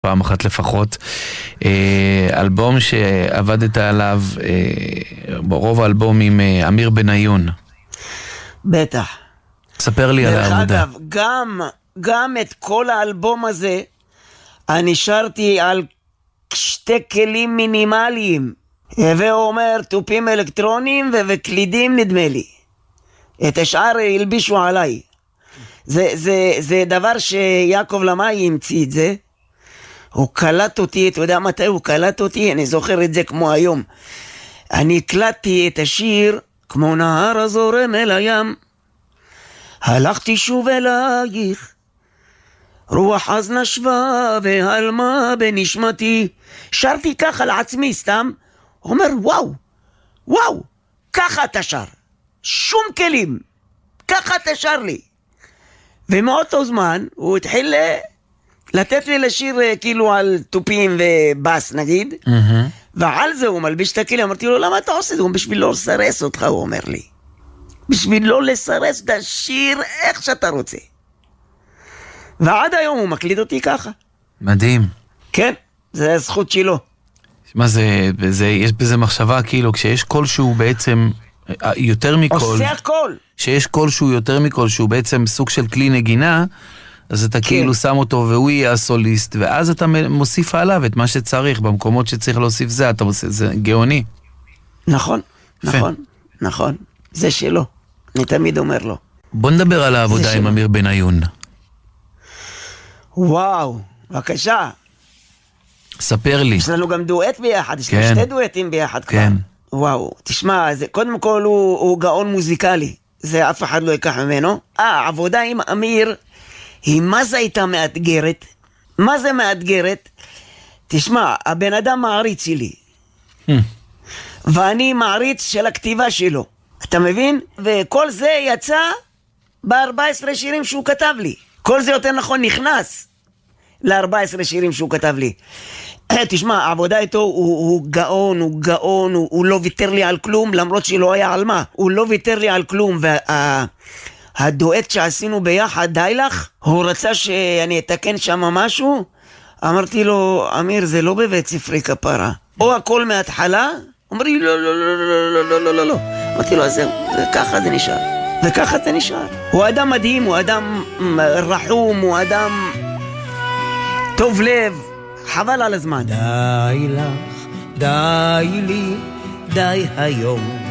פעם אחת לפחות. אלבום שעבדת עליו, ברוב האלבום עם אמיר בניון. בטח. ספר לי על העבודה. דרך אגב, גם את כל האלבום הזה, אני שרתי על שתי כלים מינימליים. והוא אומר, טופים אלקטרונים וקלידים נדמה לי. את השאר ילבישו עליי. זה דבר שיעקב למאי המציא את זה. הוא קלט אותי, אתה יודע מתי הוא קלט אותי? אני זוכר את זה כמו היום. אני הקלטתי את השיר, כמו נהר הזורם אל הים. הלכתי שוב אלייך, רוח אז נשבה והלמה בנשמתי. שרתי ככה לעצמי סתם. הוא אומר, וואו, ככה אתה שר. שום כלים, ככה אתה שר לי. ומאותו זמן הוא התחיל לתת לי לשיר כאילו על טופים ובאס נגיד. ועל זה הוא מלביש את הכלים. אמרתי לו, למה אתה עושה את זה? הוא בשביל לא לסרס אותך, הוא אומר לי. בשביל לא לסרס את השיר איך שאתה רוצה. ועד היום הוא מקליט אותי ככה. מדהים. כן, זה הזכות שלו. מה זה, יש בזה מחשבה כאילו, כשיש קול שהוא בעצם יותר מכל, עושה הכל. שיש קול שהוא יותר מכל, שהוא בעצם סוג של כלי נגינה, אז אתה כאילו שם אותו והוא יהיה הסוליסט, ואז אתה מוסיף עליו את מה שצריך, במקומות שצריך להוסיף זה, אתה עושה, זה גאוני. נכון. זה שלו. אני תמיד אומר לו. בוא נדבר על העבודה עם אמיר בניון. וואו, בבקשה. ספר לי. יש לנו גם דואט ביחד, יש לנו שתי דואטים ביחד כבר. כן. וואו, תשמע, קודם כל הוא גאון מוזיקלי, זה אף אחד לא ייקח ממנו. העבודה עם אמיר, היא מה זה הייתה מאתגרת? מה זה מאתגרת? תשמע, הבן אדם מעריץ שלי. ואני מעריץ של הכתיבה שלו. אתה מבין? וכל זה יצא ב-14 שירים שהוא כתב לי. כל זה יותר נכון נכנס ל-14 שירים שהוא כתב לי. תשמע, העבודה איתו הוא גאון, הוא לא ויתר לי על כלום, למרות שלא היה על מה. הוא לא ויתר לי על כלום, והדואט שעשינו ביחד, די לך, הוא רצה שאני אתקן שם משהו, אמרתי לו, אמיר, זה לא בבית ספרי כפרה. או הכל מההתחלה, אומר לי, לא. אמרתי לו, זהו, ככה זה נשאר. וככה זה נשאר. הוא אדם מדהים, הוא אדם רחום, הוא אדם טוב לב. חבל על הזמן. די לך, די לי, די היום.